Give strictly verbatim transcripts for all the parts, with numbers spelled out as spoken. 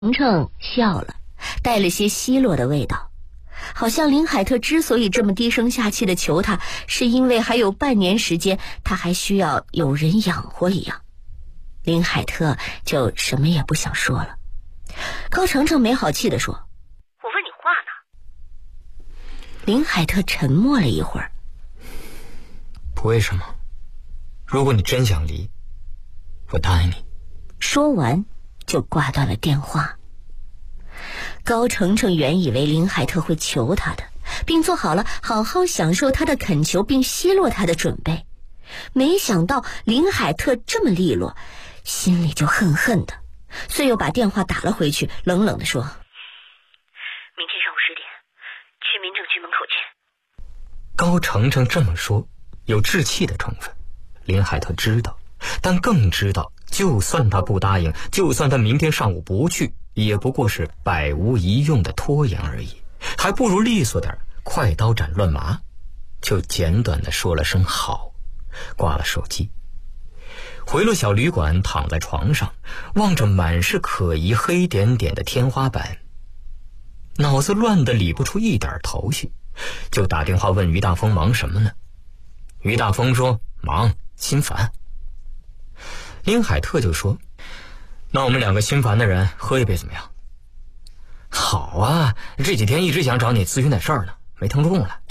程程笑了，带了些奚落的味道，好像林海特之所以这么低声下气的求他，是因为还有半年时间他还需要有人养活一样。林海特就什么也不想说了。高程程没好气地说：“ 我问你话呢。” 林海特沉默了一会儿。 不为什么，如果你真想离，我答应你。 说完就挂断了电话。高程程原以为林海特会求他的，并做好了好好享受他的恳求并奚落他的准备，没想到林海特这么利落，心里就恨恨的，遂又把电话打了回去，冷冷地说：“ 明天上午十点，去民政局门口见。” 高程程这么说有置气的成分，林海特知道，但更知道就算他不答应，就算他明天上午不去，也不过是百无一用的拖延而已，还不如利索点，快刀斩乱麻。就简短地说了声好，挂了手机，回了小旅馆，躺在床上，望着满是可疑黑点点的天花板，脑子乱得理不出一点头绪，就打电话问于大峰忙什么呢？于大峰说忙，心烦。林海特就说：“那我们两个心烦的人喝一杯怎么样？”好啊，这几天一直想找你咨询点事儿呢，没腾出空来。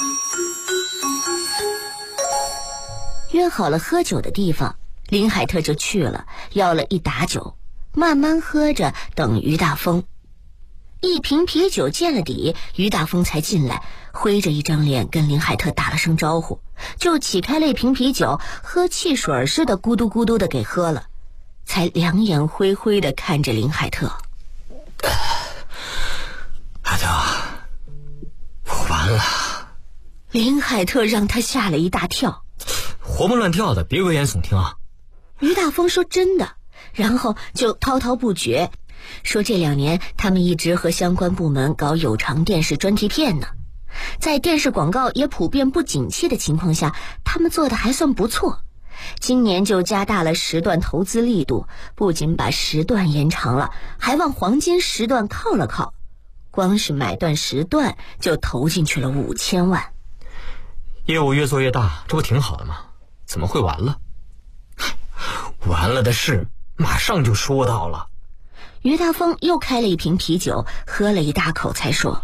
约好了喝酒的地方，林海特就去了，要了一打酒，慢慢喝着等于大峰。一瓶啤酒见了底，于大峰才进来，灰着一张脸跟林海特打了声招呼，就起开了一瓶啤酒，喝汽水似的咕嘟咕嘟的给喝了，才两眼灰灰的看着林海特。 海特，我完了。 林海特让他吓了一大跳。 活蹦乱跳的，别危言耸听啊。 于大峰说真的，然后就滔滔不绝说这两年他们一直和相关部门搞有偿电视专题片呢，在电视广告也普遍不景气的情况下，他们做的还算不错。今年就加大了时段投资力度，不仅把时段延长了，还往黄金时段靠了靠，光是买断时段就投进去了五千万。 业务越做越大，这不挺好的吗？怎么会完了？完了的事马上就说到了。 于大峰又开了一瓶啤酒，喝了一大口才说：“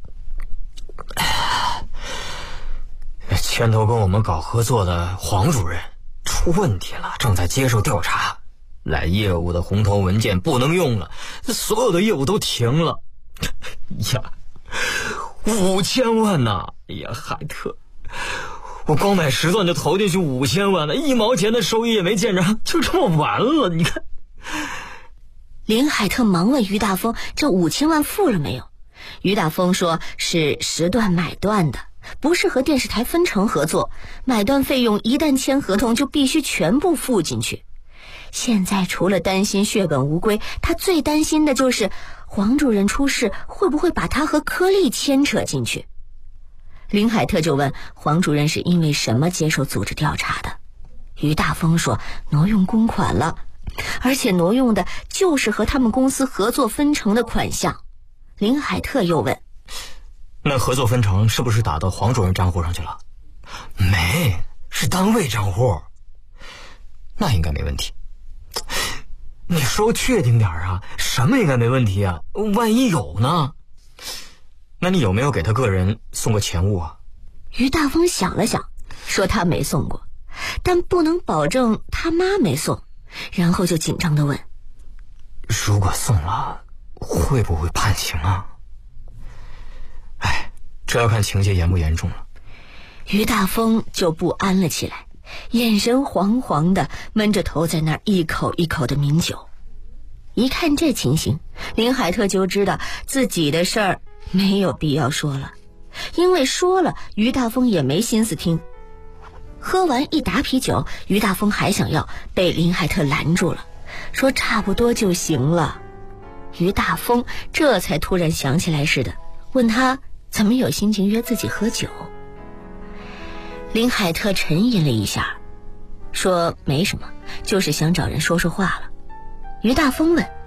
牵头跟我们搞合作的黄主任出问题了，正在接受调查，来业务的红头文件不能用了，所有的业务都停了。呀，五千万呐！哎呀，海特，我光买时段就投进去五千万了，一毛钱的收益也没见着，就这么完了，你看。” 林海特忙问于大峰这五千万付了没有。于大峰说是时段买断的，不是和电视台分成合作，买断费用一旦签合同就必须全部付进去。现在除了担心血本无归，他最担心的就是黄主任出事会不会把他和柯丽牵扯进去。林海特就问黄主任是因为什么接受组织调查的。于大峰说挪用公款了，而且挪用的就是和他们公司合作分成的款项。林海特又问：“ 那合作分成是不是打到黄主任账户上去了？”“没，是单位账户。”“那应该没问题。”“你说确定点啊，什么应该没问题啊？万一有呢？”“那你有没有给他个人送过钱物啊？” 于大峰想了想，说他没送过，但不能保证他妈没送，然后就紧张地问：“ 如果送了，会不会判刑啊？”“哎，这要看情节严不严重了。” 于大峰就不安了起来，眼神惶惶的闷着头在那儿一口一口的抿酒。一看这情形，林海特就知道自己的事儿没有必要说了，因为说了于大峰也没心思听。喝完一打啤酒，于大峰还想要，被林海特拦住了，说差不多就行了。于大峰这才突然想起来似的，问他怎么有心情约自己喝酒。林海特沉吟了一下，说没什么，就是想找人说说话了。于大峰问：“